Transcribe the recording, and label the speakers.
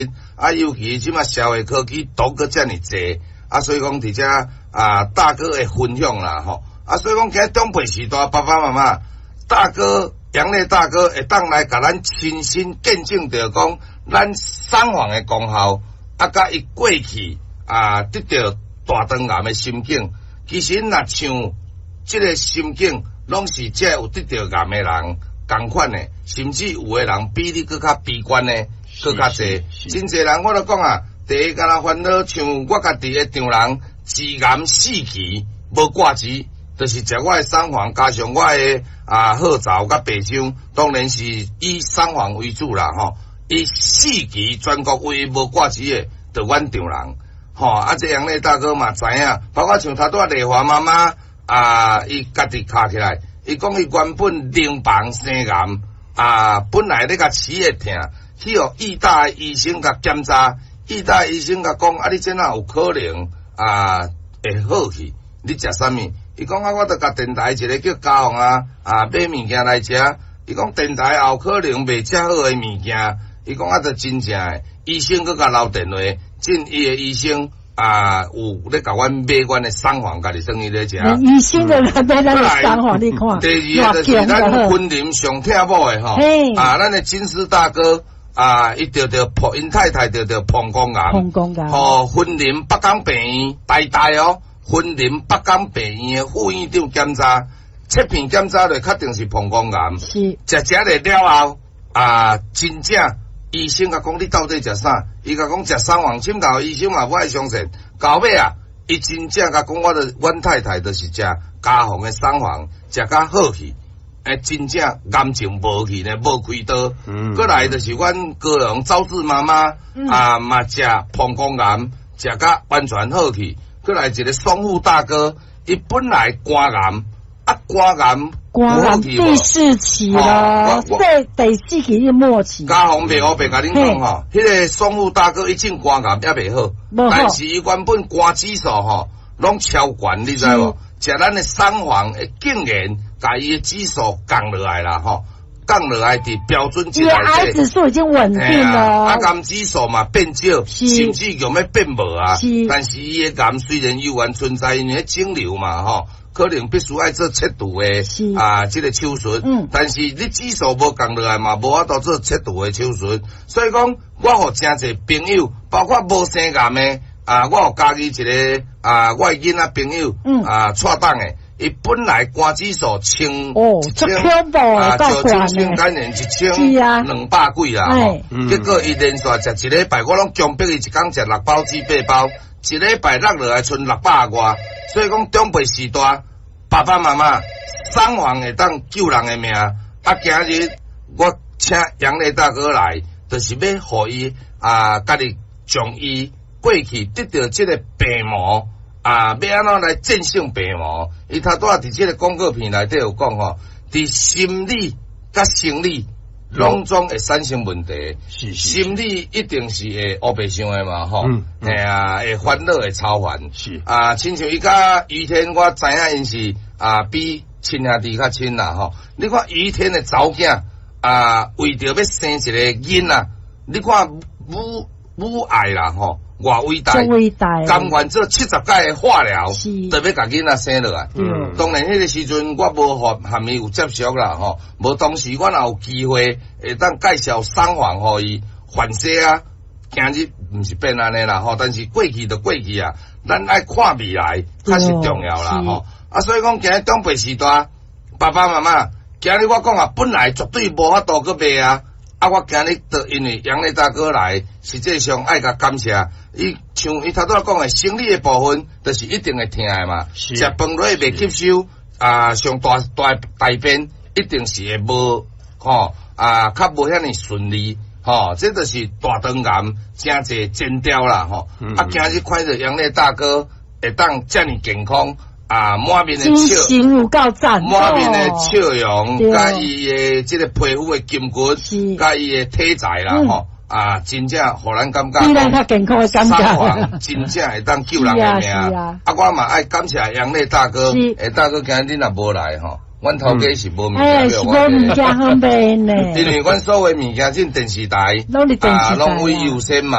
Speaker 1: 尤其即马社会科技都搁遮尔济，所以讲伫遮大哥会分享啦吼，所以讲今日长辈时代爸爸妈妈大哥杨烈大哥会当来甲咱亲身见证着讲咱送房的功效，甲伊过去得到大肠癌的心境，其实若像即个心境，拢是即有得到癌的人同款的，甚至有的人比你搁较悲观的搁较济，真侪人我都讲第一敢若烦恼，像我家己的丈人，治癌四期无挂机，就是食我的送房，加上我的好枣甲白姜，当然是以送房为主啦吼。伊四期全国唯一无挂机的，就阮丈人吼。这杨烈大哥嘛知影，包括像他拄丽华妈妈伊家己卡起来，伊讲伊原本淋房生癌本来咧甲饲会疼，去互义大的医生甲检查。义大医生甲讲，你这哪有可能会好去？你食啥物？伊讲我著甲电台一个叫家宏买物件来食。伊讲电台也有可能卖遮好诶物件。伊讲著真正诶，医生佮甲留电话，进伊诶医生有咧甲阮买阮诶送房，家己生意咧食。
Speaker 2: 医生就来买咱诶送房，你看。
Speaker 1: 第二个就是咱婚林上听某诶吼，咱诶金丝大哥。伊因太太得膀胱癌，婚林北港病院大婚林北港病院的副院长检查，切片检查就确定是膀胱癌。是，食了后，真正医生甲讲你到底食啥？伊甲讲食送房，请教医生嘛不爱相信。到尾伊真正甲讲阮太太就是食家宏的送房，食甲好去。真正癌症无去呢，无开刀。过来就是阮高雄赵氏妈妈嘛食膀胱癌，食甲完全好去。过来一个双富大哥，伊本来肝癌，肝癌
Speaker 2: 第四期咯，第四期是末期。
Speaker 1: 家宏袂我甲恁讲吼，迄个双富大哥一进肝癌也袂好，但是伊原本肝指数拢超悬，你知无？食咱的送房竟然甲伊的指数降落来啦吼，降落来伫标准值内底。
Speaker 2: 癌指数已经稳定了，
Speaker 1: 癌指数嘛变少，甚至有要变无但是伊的癌虽然依然存在，因为肿瘤嘛吼，可能必须爱做切除的这个手术。但是你指数无降落来嘛，无法度做切除的手术。所以讲，我互真侪朋友，包括无生癌的。我有家己一个我囡仔朋友错档诶，伊本来肝指数千就新型肝炎1200几啦吼，结果伊连续食一礼拜，我拢强迫伊一工食6包至8包，一礼拜落落来剩600外，所以讲长辈时代，爸爸妈妈送房会当救人诶命，今日我请杨烈大哥来，就是要互伊家己将伊。过去得到这个病魔要安怎来战胜病魔？伊头拄伫这个广告片内底有讲吼，伫心理甲生理拢总会产生问题。心理一定是会黑白相的嘛吼，会烦恼会超烦。是亲像伊甲于天，我知影因是比亲兄弟较亲啦吼。你看于天的查某囝为着要生一个囡仔，你看母爱啦吼。偌伟大，甘愿做70届的化疗，就要甲囡仔生落来。当然，迄个时阵我无含伊有接触啦，吼。无当时我若有机会会当介绍送房互伊，反正今日毋是变安尼啦，吼。但是过去就过去咱爱看未来，较是重要啦，吼。所以讲今日长辈时代，爸爸妈妈，今日我讲本来绝对无法度去卖我今日就因为杨烈大哥来，实际上爱甲感谢。伊像伊头拄仔讲诶，生理诶部分，就是一定会疼诶嘛。食饭落袂吸收，上大便一定是会无较无遐尼顺利，这就是大肠癌真济征兆啦，今日看着杨烈大哥会当遮尼健康。满面的笑，
Speaker 2: 有够赞，
Speaker 1: 满面的笑容，甲伊的这个皮肤的筋骨，甲伊的体材啦，吼，真正互咱感觉，
Speaker 2: 比咱较健康的感觉，
Speaker 1: 真正会当救人的命。我嘛爱感谢杨烈大哥，大哥今日你若无来吼， 阮头家是无物件
Speaker 2: 是无物件方便呢。
Speaker 1: 因为阮所有物件进电视台，
Speaker 2: 拢伫电视台，
Speaker 1: 拢为优先嘛。